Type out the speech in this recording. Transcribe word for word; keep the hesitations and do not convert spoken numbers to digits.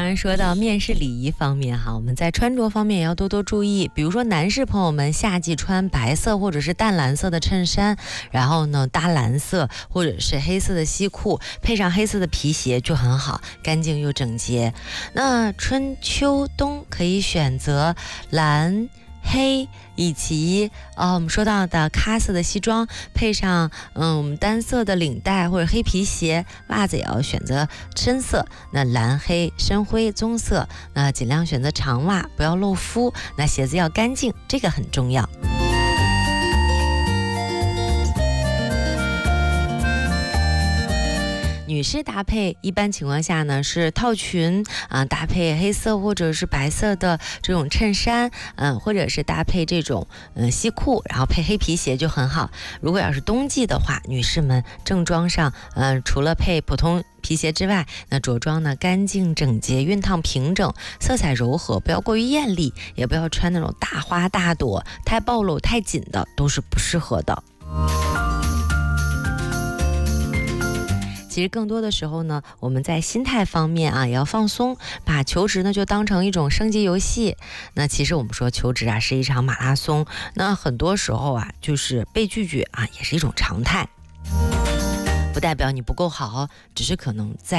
刚说到面试礼仪方面哈，我们在穿着方面也要多多注意。比如说男士朋友们夏季穿白色或者是淡蓝色的衬衫，然后呢搭蓝色或者是黑色的西裤，配上黑色的皮鞋就很好，干净又整洁。那春秋冬可以选择蓝、黑以及呃我们说到的咖色的西装，配上嗯我们单色的领带或者黑皮鞋，袜子也要选择深色，那蓝黑深灰棕色，那尽量选择长袜，不要露肤，那鞋子要干净，这个很重要。女士搭配一般情况下呢是套裙啊、呃，搭配黑色或者是白色的这种衬衫，嗯、呃，或者是搭配这种嗯、呃、西裤，然后配黑皮鞋就很好。如果要是冬季的话，女士们正装上，嗯、呃，除了配普通皮鞋之外，那着装呢干净整洁、熨烫平整，色彩柔和，不要过于艳丽，也不要穿那种大花大朵、太暴露、太紧的，都是不适合的。其实更多的时候呢，我们在心态方面啊也要放松，把求职呢就当成一种升级游戏。那其实我们说求职啊是一场马拉松，那很多时候啊就是被拒绝啊也是一种常态，不代表你不够好，只是可能在